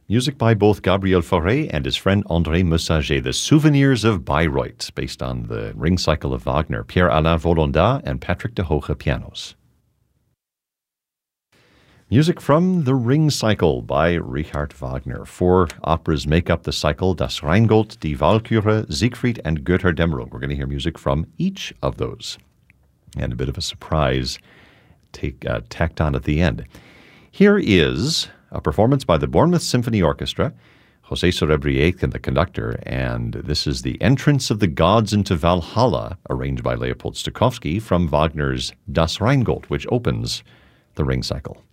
Music by both Gabriel Fauré and his friend André Messager, The Souvenirs of Bayreuth, based on the Ring Cycle of Wagner, Pierre-Alain Volondat and Patrick de Hoge pianos. Music from The Ring Cycle by Richard Wagner. 4 operas make up the cycle: Das Rheingold, Die Walküre, Siegfried, and Götterdämmerung. We're going to hear music from each of those. And a bit of a surprise tacked on at the end. Here is a performance by the Bournemouth Symphony Orchestra, José Sorebrieten, the conductor, and this is the Entrance of the Gods into Valhalla, arranged by Leopold Stokowski from Wagner's Das Rheingold, which opens the Ring Cycle.